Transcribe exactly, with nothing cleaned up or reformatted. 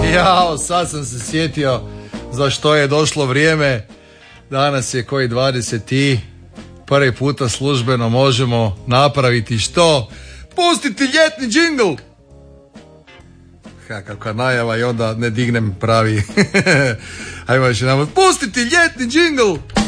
Jao, sad sam se sjetio za što je došlo vrijeme. Danas je koji dvadeset i prvi puta službeno možemo napraviti što? Pustiti ljetni džingl! Ha, kakva najava i onda ne dignem pravi. Ajmo još jedan. Pustiti ljetni džingl!